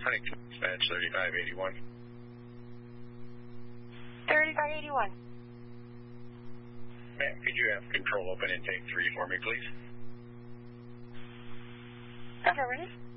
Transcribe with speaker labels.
Speaker 1: Huntington Dispatch 3581.
Speaker 2: 3581.
Speaker 1: Ma'am, could you have control open intake 3 for me, please?
Speaker 2: Affirmative.